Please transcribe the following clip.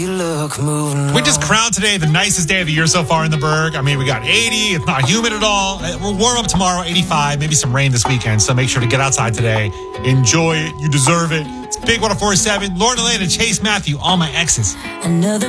We just crowned today the nicest day of the year so far in the Berg. I mean, we got 80. It's not humid at all. We'll warm up tomorrow, 85. Maybe some rain this weekend. So make sure to get outside today. Enjoy it. You deserve it. It's Big 104.7. Lauren Elaine and Chase Matthew, all my exes. Another